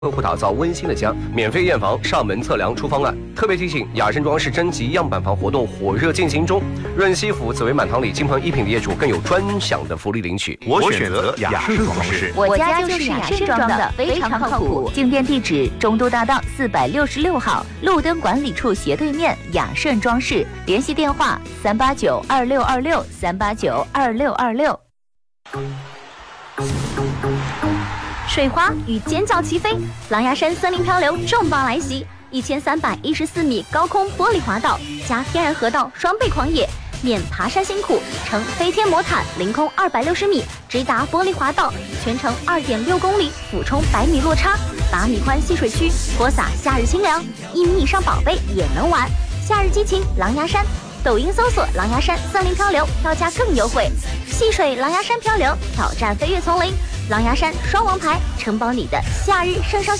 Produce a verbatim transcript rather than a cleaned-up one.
客户打造温馨的家，免费验房，上门测量出方案。特别提醒：雅盛装饰征集样板房活动火热进行中，润西府紫薇满堂里金鹏一品的业主更有专享的福利领取。 我选择雅盛装饰， 我家就是雅盛装的，非常靠谱。进店地址：中都大道四百六十六号，路灯管理处斜对面，雅盛装饰。联系电话：三八九二六二六三八九二六二六。 水花与尖叫齐飞，狼牙山森林漂流重磅来袭，一千三百一十四米高空玻璃滑道加天然河道双倍狂野，免爬山辛苦，乘飞天魔毯凌空二百六十米直达玻璃滑道，全程二点六公里，俯冲百米落差，八米宽戏水区，泼洒夏日清凉，一米以上宝贝也能玩。夏日激情狼牙山，抖音搜索狼牙山森林漂流，票价更优惠。戏水狼牙山漂流，挑战飞跃丛林。狼牙山双王牌，承包你的夏日肾上腺。